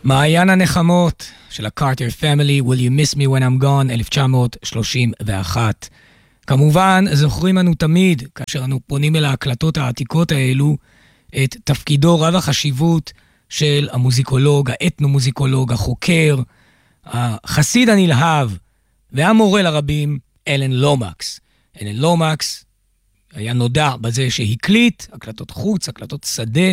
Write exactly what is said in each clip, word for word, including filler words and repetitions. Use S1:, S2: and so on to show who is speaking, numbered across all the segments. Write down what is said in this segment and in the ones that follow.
S1: מעיין הנחמות של הקארטר פמילי, Will You Miss Me When I'm Gone, אלף תשע מאות שלושים ואחת. כמובן, זוכרים לנו תמיד, כאשר אנו פונים אל ההקלטות העתיקות האלו, את תפקידו רב החשיבות של המוזיקולוג, האתנו-מוזיקולוג, החוקר, החסיד הנלהב והמורה לרבים, אלן לומקס. אלן לומקס היה נודע בזה שהקליט, הקלטות חוץ, הקלטות שדה,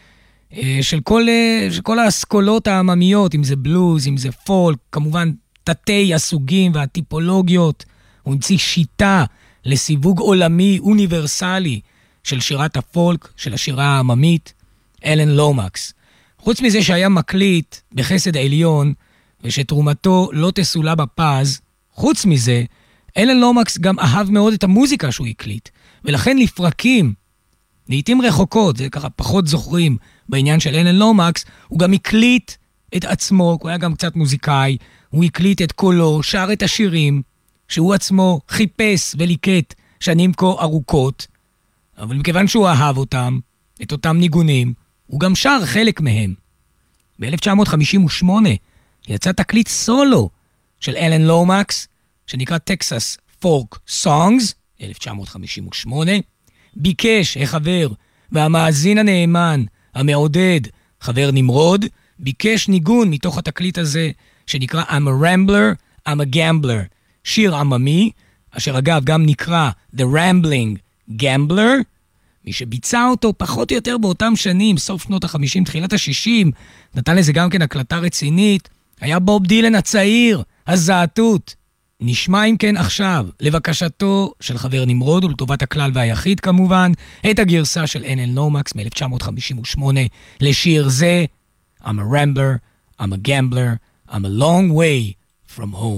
S1: של כל, של כל האסכולות העממיות, אם זה בלוז, אם זה פולק, כמובן תתי הסוגים והטיפולוגיות. הוא המציא שיטה לסיווג עולמי אוניברסלי של שירת הפולק, של השירה העממית, אלן לומקס. חוץ מזה שהיה מקליט בחסד העליון, ושתרומתו לא תסולה בפז, חוץ מזה, אלן לומקס גם אהב מאוד את המוזיקה שהוא הקליט, ולכן לפרקים, לעתים רחוקות, זה ככה פחות זוכרים בעניין של אלן לומקס, הוא גם הקליט את עצמו, הוא היה גם קצת מוזיקאי, הוא הקליט את קולו, שר את השירים, שהוא עצמו חיפש וליקט שנים כה ארוכות, אבל מכיוון שהוא אהב אותם, את אותם ניגונים, הוא גם שר חלק מהם. ב-אלף תשע מאות חמישים ושמונה יצא תקליט סולו של אלן לומקס, שנקרא טקסס פולק סונגס, אלף תשע מאות חמישים ושמונה, ביקש החבר והמאזין הנאמן, המעודד, חבר נמרוד, ביקש ניגון מתוך התקליט הזה, שנקרא I'm a Rambler, I'm a Gambler, שיר עממי, אשר אגב גם נקרא The Rambling Gambler, מי שביצע אותו פחות או יותר באותם שנים, סוף שנות ה-חמישים, תחילת ה-שישים, נתן לזה גם כן הקלטה רצינית, היה בוב דילן הצעיר, הזעתות. נשמע אם כן עכשיו, לבקשתו של חבר נמרוד ולטובת הכלל והיחיד כמובן, את הגרסה של אלן לומקס מ-אלף תשע מאות חמישים ושמונה לשיר זה, I'm a Rambler, I'm a Gambler, I'm a long way from home.